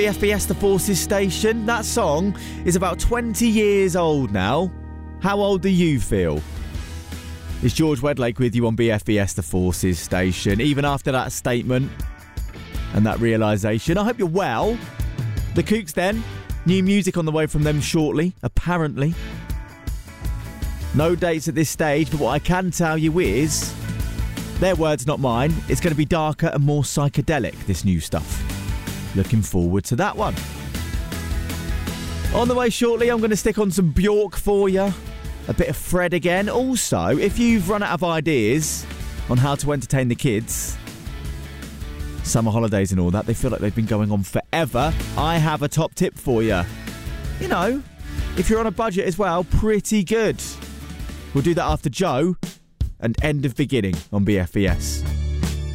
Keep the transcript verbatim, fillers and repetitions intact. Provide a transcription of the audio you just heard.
B F B S The Forces station. That song is about twenty years old now. How old do you feel? It's George Wedlake with you on B F B S The Forces station. Even after that statement and that realisation, I hope you're well. The Kooks then, new music on the way from them shortly, apparently. No dates at this stage, but what I can tell you is, their words not mine, it's going to be darker and more psychedelic, this new stuff. Looking forward to that one. On the way shortly, I'm going to stick on some Bjork for you. A bit of Fred again. Also, if you've run out of ideas on how to entertain the kids, summer holidays and all that, they feel like they've been going on forever, I have a top tip for you. You know, if you're on a budget as well, pretty good. We'll do that after Joe and End of Beginning on B F B S.